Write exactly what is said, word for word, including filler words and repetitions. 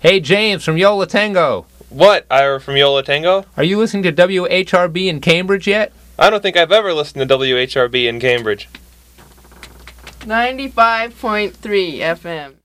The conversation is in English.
Hey, James from Yola Tango. What, Ira from Yola Tango? Are you listening to W H R B in Cambridge yet? I don't think I've ever listened to W H R B in Cambridge. ninety-five point three F M.